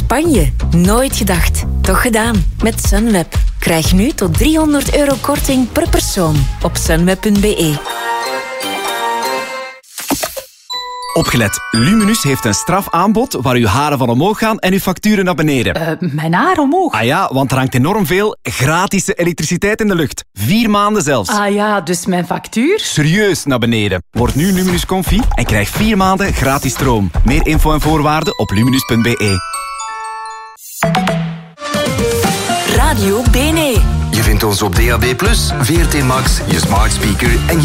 Spanje. Nooit gedacht. Toch gedaan. Met Sunweb. Krijg nu tot €300 korting per persoon op sunweb.be. Opgelet, Luminus heeft een strafaanbod waar uw haren van omhoog gaan en uw facturen naar beneden. Mijn haar omhoog? Ah ja, want er hangt enorm veel gratis elektriciteit in de lucht. 4 maanden zelfs. Ah ja, dus mijn factuur? Serieus naar beneden. Word nu Luminus Comfy en krijg 4 maanden gratis stroom. Meer info en voorwaarden op luminus.be. Radio Bene. Je vindt ons op DAB+, VRT Max, je smart speaker en je